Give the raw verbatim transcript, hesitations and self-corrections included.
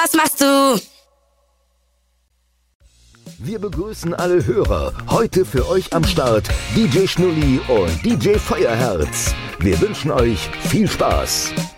was machst du? Wir begrüßen alle Hörer. Heute für euch am Start D J Schnulli und D J Feuerherz. Wir wünschen euch viel Spaß.